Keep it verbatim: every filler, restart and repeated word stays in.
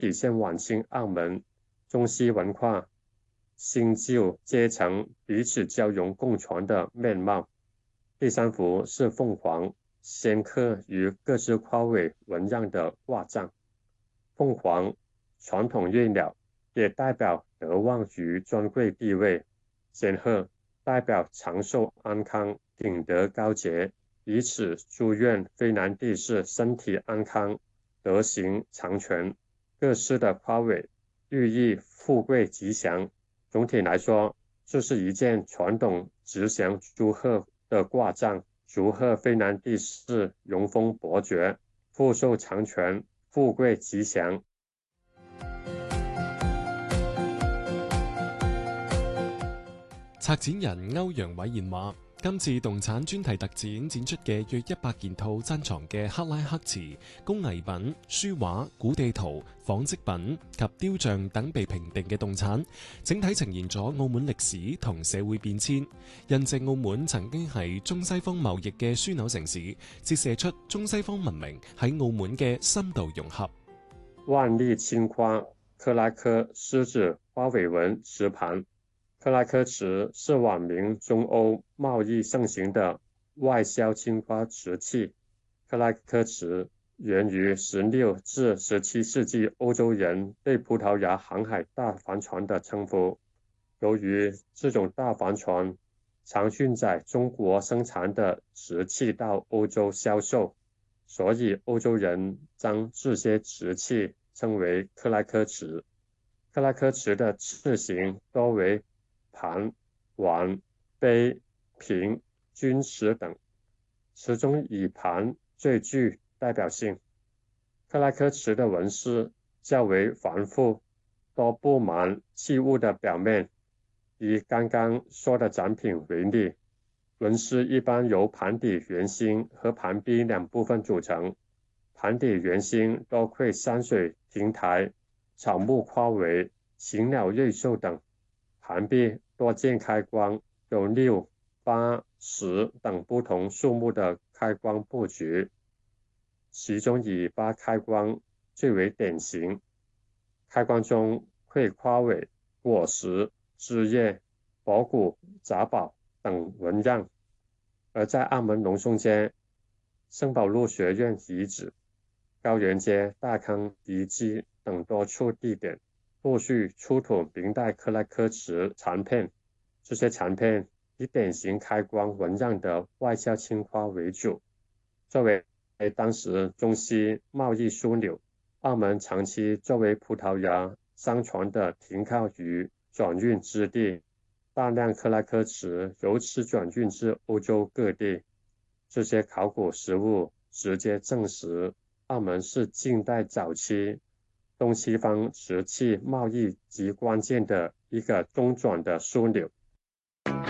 体现晚清澳门中西文化新旧阶层彼此交融共存的面貌。第三幅是凤凰镌刻于各式花卉纹样的挂帐。凤凰传统月鸟，也代表德望与尊贵地位。仙鹤代表长寿安康、品德高洁，以此祝愿非南帝释身体安康、德行长存。各式的花卉寓意富贵吉祥。总体来说，这是一件传统吉祥祝贺的挂帐，祝贺非南帝释荣丰伯爵、福寿长存、富贵吉祥。 策展人歐陽偉賢話：今次動產專題特展展出嘅約一百件套珍藏嘅克拉克瓷、工藝品、書畫、古地圖、紡織品及雕像等被評定嘅動產，整體呈現咗澳門歷史同社會變遷，印證澳門曾經係中西方貿易嘅樞紐城市，折射出中西方文明喺澳門嘅深度融合。 萬麗青花克拉克獅子花尾紋瓷盤。克拉克瓷是晚明中歐貿易盛行的外銷青花瓷器。克拉克瓷源於十六至十七世紀歐洲人對葡萄牙航海大帆船的稱呼。由於這種大帆船常運載中國生產的瓷器到歐洲銷售，所以歐洲人將這些瓷器稱為克拉克瓷。克拉克瓷的器型多為盤、碗、杯、瓶、鈞瓷等，其中以盤最具代表性。克拉克瓷的紋飾較為繁複，多佈滿器物的表面。以剛剛說的展品為例，紋飾一般由盤底圓心和盤壁兩部分組成。盤底圓心多繪山水亭台、草木花卉、禽鳥瑞獸等。盤壁多見開光，有六、八、十等不同數目的開光佈局，其中以八開光最為典型。開光中繪花卉、果實、枝葉、博古、雜寶等紋樣。而在澳門龍松街、聖保祿學院遺址、高原街、大坑遺跡等多處地點，陸續出土明代克拉克瓷殘片，這些殘片以典型開光紋樣的外銷青花為主。作為當時中西貿易樞紐，澳門長期作為葡萄牙商船的停靠與轉運之地，大量克拉克瓷由此轉運至歐洲各地。這些考古實物直接證實，澳門是近代早期東西方瓷器貿易極關鍵的一個中轉的樞紐。